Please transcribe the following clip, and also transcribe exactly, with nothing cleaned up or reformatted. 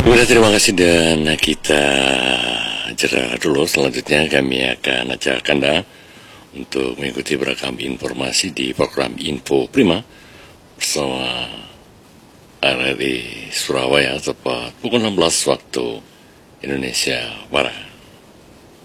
Udah, terima kasih dan kita jeda dulu. Selanjutnya kami akan ajak Anda untuk mengikuti beragam informasi di program Info Prima bersama R R I Surabaya tepat pukul enam belas waktu Indonesia Barat.